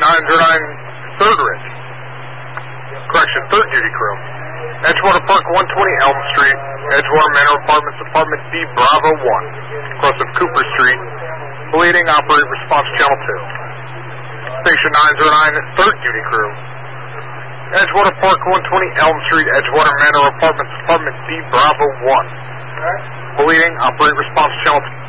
909 3rd Ridge. Correction, 3rd Duty Crew. Edgewater Park, 120 Elm Street. Edgewater Manor Apartments, Apartment D, Bravo 1. Cross of Cooper Street. Bleeding, operate response channel 2. Station 909 3rd Duty Crew. Edgewater Park, 120 Elm Street. Edgewater Manor Apartments, Apartment D, Bravo 1. Bleeding, operate response channel 2.